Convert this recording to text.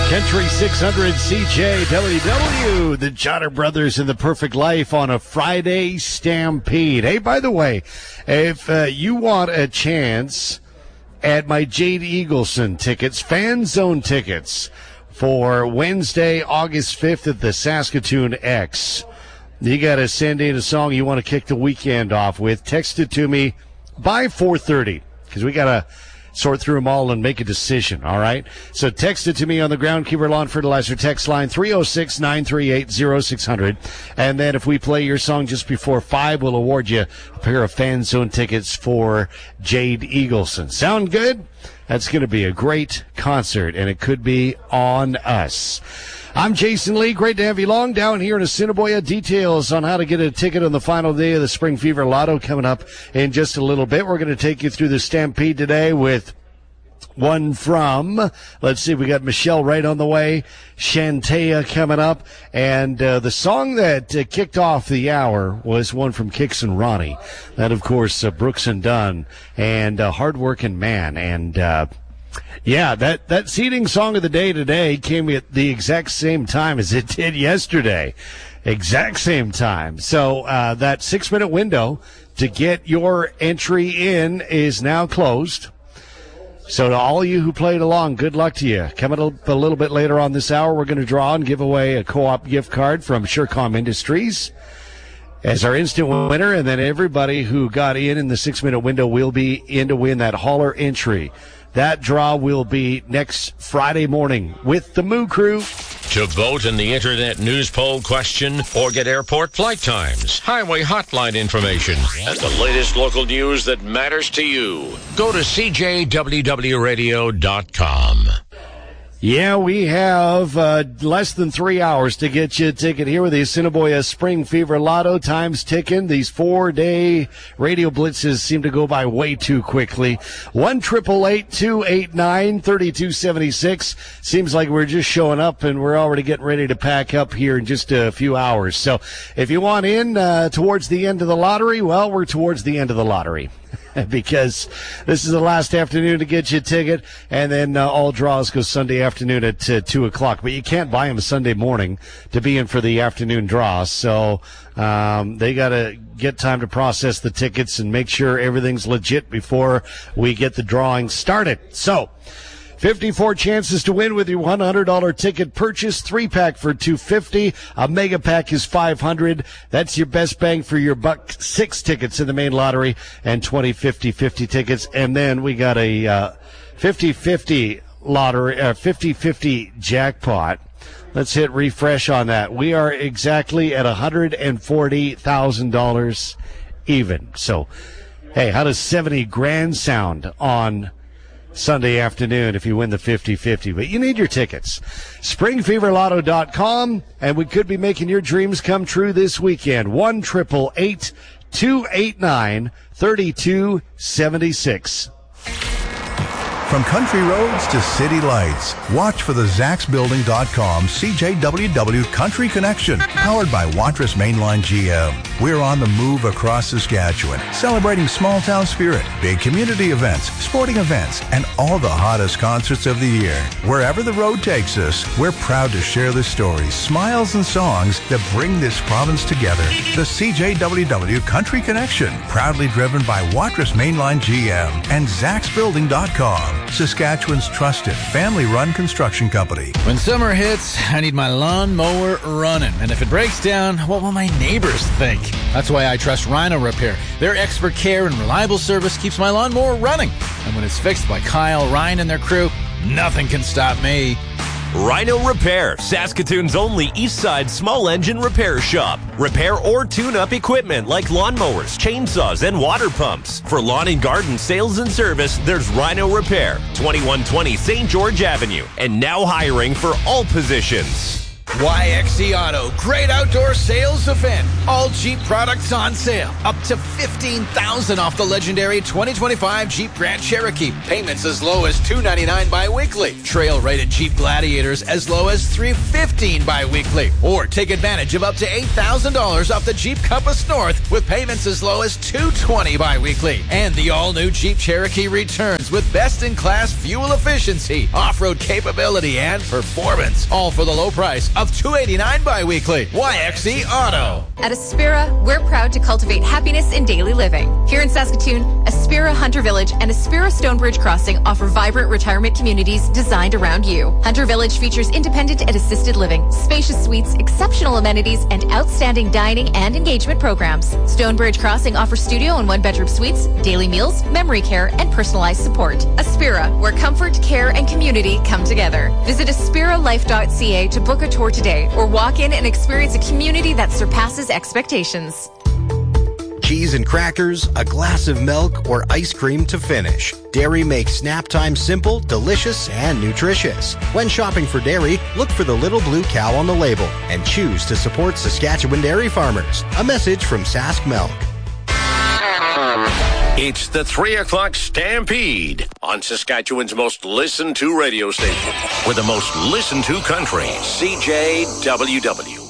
Country 600 CJWW, the Jotter Brothers and the Perfect Life on a Friday Stampede. Hey, by the way, if you want a chance at my Jade Eagleson tickets, Fan Zone tickets for Wednesday, August 5th at the Saskatoon X, you got to send in a song you want to kick the weekend off with. Text it to me by 4:30 because we got to sort through them all and make a decision, all right? So text it to me on the Groundkeeper Lawn Fertilizer text line, 306-938-0600. And then if we play your song just before 5, we'll award you a pair of Fan Zone tickets for Jade Eagleson. Sound good? That's going to be a great concert, and it could be on us. I'm Jason Lee. Great to have you along down here in Assiniboia. Details on how to get a ticket on the final day of the Spring Fever Lotto coming up in just a little bit. We're going to take you through the Stampede today with one from, let's see, we got Michelle right on the way, Shantea coming up, and the song that kicked off the hour was one from Kix and Ronnie. That, of course, Brooks and Dunn, and Hardworking Man, and yeah, that seeding song of the day today came at the exact same time as it did yesterday. Exact same time. So that 6-minute window to get your entry in is now closed. So to all of you who played along, good luck to you. Coming up a little bit later on this hour, we're going to draw and give away a co-op gift card from Surecom Industries as our instant winner, and then everybody who got in the 6-minute window will be in to win that hauler entry. That draw will be next Friday morning with the Moo Crew. To vote in the Internet News Poll question or get airport flight times, highway hotline information, and the latest local news that matters to you, go to CJWWRadio.com. Yeah, we have less than 3 hours to get you a ticket here with the Assiniboia Spring Fever Lotto. Time's ticking. These 4-day radio blitzes seem to go by way too quickly. 1-888-289-3276. Seems like we're just showing up and we're already getting ready to pack up here in just a few hours. So if you want in towards the end of the lottery, well, we're towards the end of the lottery. Because this is the last afternoon to get you a ticket, and then all draws go Sunday afternoon at 2 o'clock. But you can't buy them Sunday morning to be in for the afternoon draw. So they got to get time to process the tickets and make sure everything's legit before we get the drawing started. So 54 chances to win with your $100 ticket purchase. 3-pack for $250. A mega pack is $500. That's your best bang for your buck. 6 tickets in the main lottery and 20 50-50 tickets. And then we got a 50-50 lottery, 50-50 jackpot. Let's hit refresh on that. We are exactly at $140,000 even. So, hey, how does 70 grand sound on Sunday afternoon if you win the 50-50? But you need your tickets. SpringFeverLotto.com, and we could be making your dreams come true this weekend. 1-888-289-3276. From country roads to city lights, watch for the ZachsBuilding.com CJWW Country Connection, powered by Watrous Mainline GM. We're on the move across Saskatchewan, celebrating small town spirit, big community events, sporting events, and all the hottest concerts of the year. Wherever the road takes us, we're proud to share the stories, smiles, and songs that bring this province together. The CJWW Country Connection, proudly driven by Watrous Mainline GM and ZachsBuilding.com. Saskatchewan's trusted family-run construction company. When summer hits, I need my lawn mower running. And if it breaks down, what will my neighbors think? That's why I trust Rhino Repair. Their expert care and reliable service keeps my lawnmower running. And when it's fixed by Kyle, Ryan, and their crew, nothing can stop me. Rhino Repair, Saskatoon's only east side small engine repair shop. Repair or tune-up equipment like lawnmowers, chainsaws, and water pumps. For lawn and garden sales and service, there's Rhino Repair, 2120 St. George Avenue, and now hiring for all positions. YXE Auto, great outdoor sales event. All Jeep products on sale. Up to $15,000 off the legendary 2025 Jeep Grand Cherokee. Payments as low as $299 bi-weekly. Trail-rated Jeep Gladiators as low as $315 bi-weekly. Or take advantage of up to $8,000 off the Jeep Compass North with payments as low as $220 bi-weekly. And the all-new Jeep Cherokee returns with best-in-class fuel efficiency, off-road capability, and performance. All for the low price of $289 bi-weekly. YXE Auto. At Aspira, we're proud to cultivate happiness in daily living. Here in Saskatoon, Aspira Hunter Village and Aspira Stonebridge Crossing offer vibrant retirement communities designed around you. Hunter Village features independent and assisted living, spacious suites, exceptional amenities, and outstanding dining and engagement programs. Stonebridge Crossing offers studio and one-bedroom suites, daily meals, memory care, and personalized support. Aspira, where comfort, care, and community come together. Visit aspiralife.ca to book a tour today or walk in and experience a community that surpasses expectations. Cheese and crackers, a glass of milk, or ice cream to finish. Dairy makes snap time simple, delicious, and nutritious. When shopping for dairy, look for the little blue cow on the label and choose to support Saskatchewan dairy farmers. A message from Sask Milk. It's the 3 o'clock Stampede on Saskatchewan's most listened to radio station with the most listened to country, CJWW.